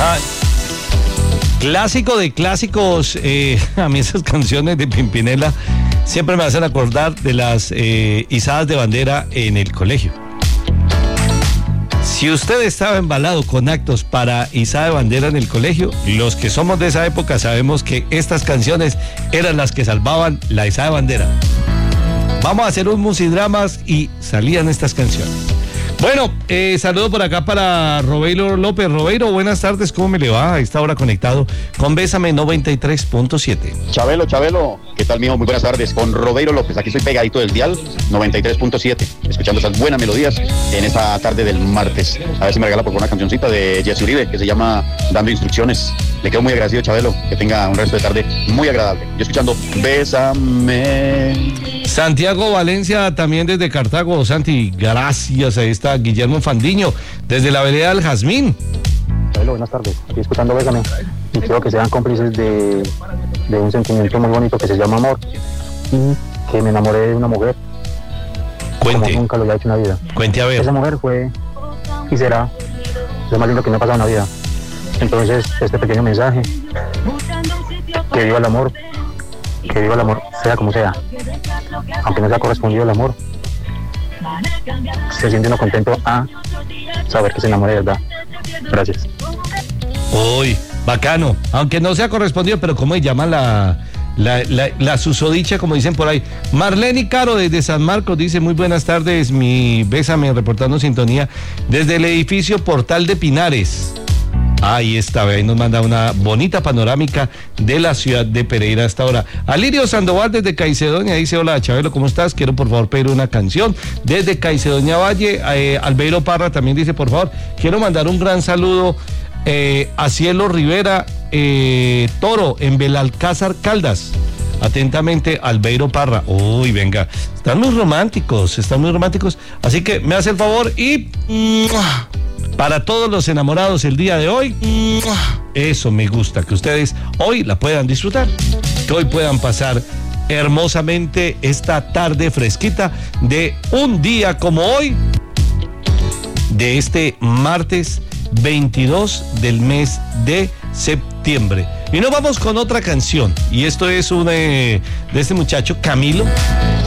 Ah, clásico de clásicos, a mí esas canciones de Pimpinela siempre me hacen acordar de las izadas de bandera en el colegio. Si usted estaba embalado con actos para izada de bandera en el colegio, los que somos de esa época sabemos que estas canciones eran las que salvaban la izada de bandera. Vamos a hacer un musidramas y salían estas canciones. Bueno, saludo por acá para Robeiro López. Robeiro, buenas tardes, ¿cómo me le va? A esta hora conectado con Bésame 93.7. Chabelo, ¿qué tal, mijo? Muy buenas tardes, con Robeiro López. Aquí estoy pegadito del dial 93.7, escuchando esas buenas melodías en esta tarde del martes. A ver si me regala por una cancioncita de Jesse Uribe que se llama Dando Instrucciones. Le quedo muy agradecido, Chabelo, que tenga un resto de tarde muy agradable. Yo escuchando Bésame. Santiago Valencia también desde Cartago. Santi, gracias. Ahí está Guillermo Fandiño desde la vereda del Jazmín. Chabelo, buenas tardes. Aquí escuchando Bésame. Y quiero que sean cómplices de un sentimiento muy bonito que se llama amor. Y que me enamoré de una mujer. Cuente. Como nunca lo había hecho en la vida. Cuente a ver. Esa mujer fue y será lo más lindo que me ha pasado en la vida. Entonces, este pequeño mensaje, que viva el amor, sea como sea, aunque no sea correspondido el amor, se siente uno contento a saber que se enamora de verdad. Gracias. Uy, bacano, aunque no sea correspondido, pero ¿cómo se llama la susodicha, como dicen por ahí? Marlene Caro desde San Marcos dice: muy buenas tardes, mi Bésame, reportando sintonía desde el edificio Portal de Pinares. Ahí está, ahí nos manda una bonita panorámica de la ciudad de Pereira hasta ahora. Alirio Sandoval desde Caicedonia dice: hola, Chabelo, ¿cómo estás? Quiero por favor pedir una canción desde Caicedonia Valle. Albeiro Parra también dice: por favor, quiero mandar un gran saludo a Cielo Rivera Toro en Belalcázar Caldas. Atentamente, Albeiro Parra. Uy, venga, están muy románticos. Así que me hace el favor y para todos los enamorados el día de hoy, eso me gusta, que ustedes hoy la puedan disfrutar, que hoy puedan pasar hermosamente esta tarde fresquita de un día como hoy, de este martes 22 del mes de septiembre. Y nos vamos con otra canción, y esto es de este muchacho Camilo,